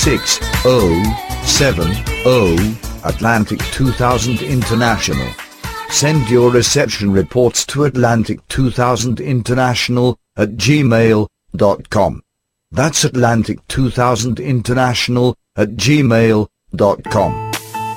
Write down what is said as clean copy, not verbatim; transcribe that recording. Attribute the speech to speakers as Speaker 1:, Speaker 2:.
Speaker 1: 6070 Atlantic 2000 International. Send your reception reports to atlantic2000international@gmail.com. That's atlantic2000international@gmail.com.